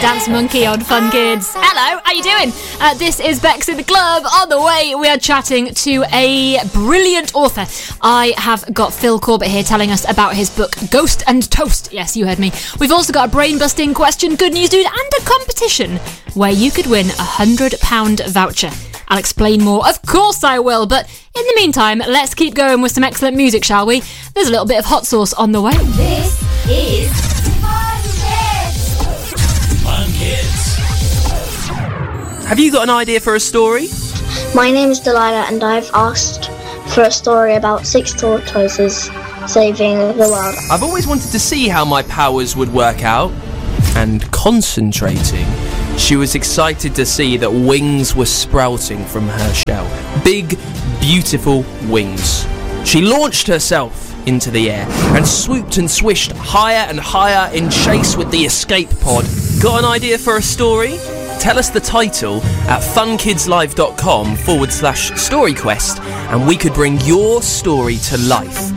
Dance Monkey on Fun Kids. Hello, how you doing? This is Bex in the Club. On the way, we are chatting to a brilliant author. I have got Phil Corbett here telling us about his book, Ghost and Toast. Yes, you heard me. We've also got a brain-busting question, good news dude, and a competition where you could win a £100 voucher. I'll explain more. Of course I will, but in the meantime, let's keep going with some excellent music, shall we? There's a little bit of hot sauce on the way. This is Fun Kids. Have you got an idea for a story? My name is Delilah and I've asked for a story about 6 tortoises saving the world. I've always wanted to see how my powers would work out. And concentrating, she was excited to see that wings were sprouting from her shell. Big, beautiful wings. She launched herself into the air and swooped and swished higher and higher in chase with the escape pod. Got an idea for a story? Tell us the title at funkidslive.com/storyquest and we could bring your story to life.